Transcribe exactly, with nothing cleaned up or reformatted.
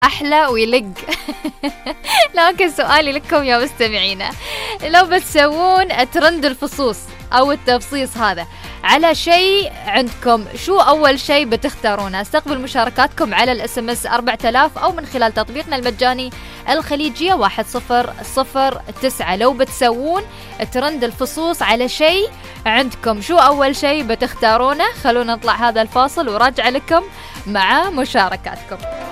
أحلى ويلق. لكن سؤالي لكم يا مستمعينا، لو بتسوون ترند الفصوص أو التفصيص هذا على شيء عندكم، شو أول شيء بتختارونه؟ استقبل مشاركاتكم على الاس ام اس أربعة آلاف أو من خلال تطبيقنا المجاني الخليجية واحد صفر صفر تسعة. لو بتسوون ترند الفصوص على شيء عندكم، شو أول شيء بتختارونه؟ خلونا نطلع هذا الفاصل وراجع لكم مع مشاركاتكم.